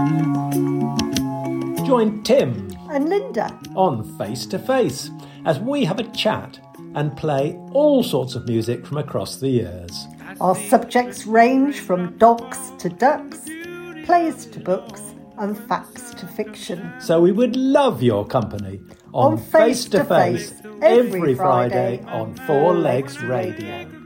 Join Tim and Linda on Face to Face as we have a chat and play all sorts of music from across the years. Our subjects range from dogs to ducks, plays to books and facts to fiction. So we would love your company on Face to Face every Friday on Four Legs Radio.